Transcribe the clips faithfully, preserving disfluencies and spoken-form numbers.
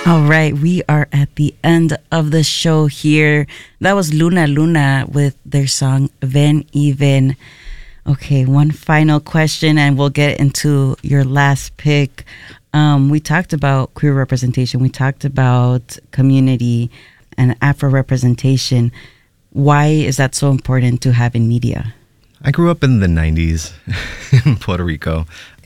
All right, we are at the end of the show here. That was Luna Luna with their song Ven y Ven. Okay, one final question and we'll get into your last pick. Um, we talked about queer representation. We talked about community and Afro representation. Why is that so important to have in media? I grew up in the nineties in Puerto Rico,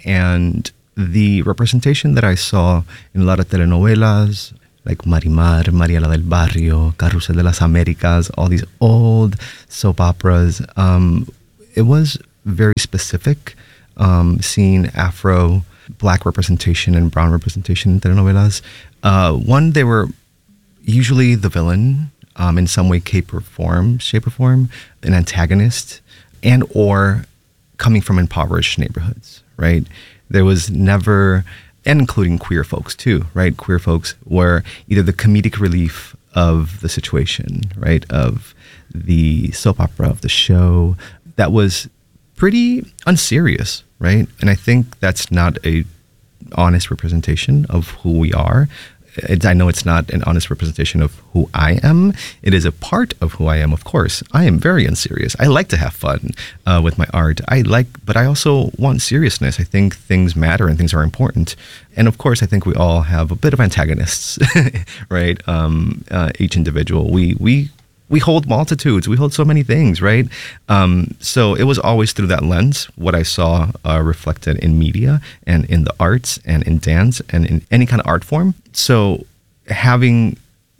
and the representation that I saw in a lot of telenovelas, like Marimar, Mariela del Barrio, Carrusel de las Américas, all these old soap operas, um, it was very specific, um, seeing Afro, Black representation and brown representation in telenovelas. Uh, one, they were usually the villain, um, in some way, shape or form, shape or form, an antagonist, and or coming from impoverished neighborhoods, right? There was never, and including queer folks too, right? Queer folks were either the comedic relief of the situation, right? Of the soap opera, of the show, that was pretty unserious, right? And I think that's not a honest representation of who we are. It's, I know it's not an honest representation of who I am. It is a part of who I am, of course. I am very unserious. I like to have fun uh, with my art. I like, but I also want seriousness. I think things matter and things are important. And of course, I think we all have a bit of antagonists, right? Um, uh, each individual. We we we hold multitudes. We hold so many things, right? Um, so it was always through that lens what I saw uh, reflected in media and in the arts and in dance and in any kind of art form. So having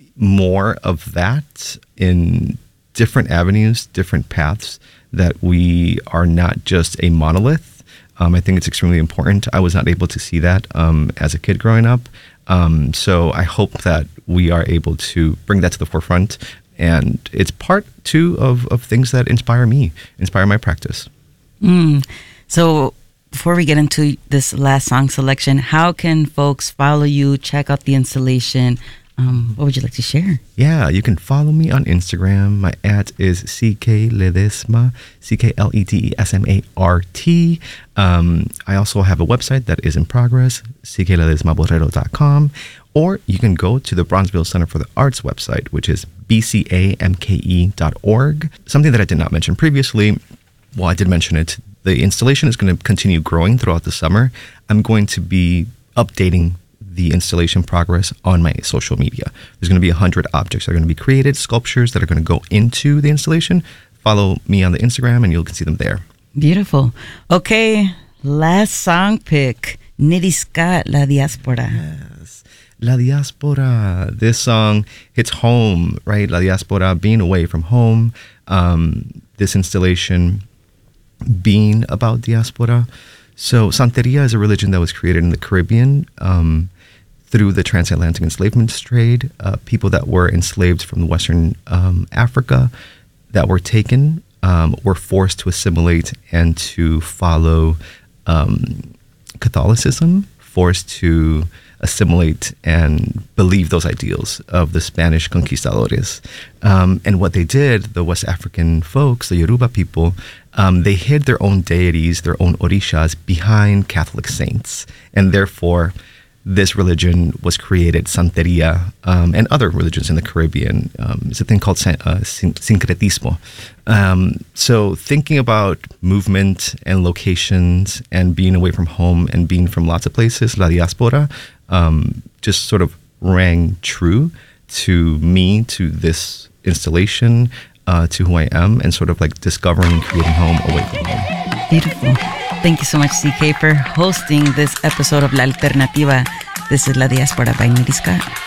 more of that in different avenues, different paths, that we are not just a monolith, um, I think it's extremely important. I was not able to see that um, as a kid growing up. Um, so I hope that we are able to bring that to the forefront. And it's part, too, of, of things that inspire me, inspire my practice. Mm. So before we get into this last song selection, how can folks follow you, check out the installation? Um, what would you like to share? Yeah, you can follow me on Instagram. My at is C K Ledesma, C K L E D E S M A R T. Um, I also have a website that is in progress, c k ledesma borrero dot com. Or you can go to the Bronzeville Center for the Arts website, which is b c a m k e dot org. Something that I did not mention previously, well, I did mention it. The installation is going to continue growing throughout the summer. I'm going to be updating the installation progress on my social media. There's going to be one hundred objects that are going to be created, sculptures that are going to go into the installation. Follow me on the Instagram and you'll see them there. Beautiful. Okay, last song pick, Nitty Scott, La Diaspora. Yes. La Diaspora. This song hits home, right? La Diaspora, being away from home. Um, this installation being about diaspora. So Santeria is a religion that was created in the Caribbean um, through the transatlantic enslavement trade. Uh, people that were enslaved from Western um, Africa that were taken um, were forced to assimilate and to follow um, Catholicism, forced to assimilate and believe those ideals of the Spanish conquistadores. Um, and what they did, the West African folks, the Yoruba people, um, they hid their own deities, their own orishas, behind Catholic saints. And therefore, this religion was created, Santeria, um, and other religions in the Caribbean. Um, it's a thing called uh, syncretismo. Um, so thinking about movement and locations and being away from home and being from lots of places, La Diaspora, um, just sort of rang true to me, to this installation, uh, to who I am, and sort of like discovering and creating home away from home. Beautiful. Thank you so much, C K, for hosting this episode of La Alternativa. This is La Diaspora by Nitty Scott.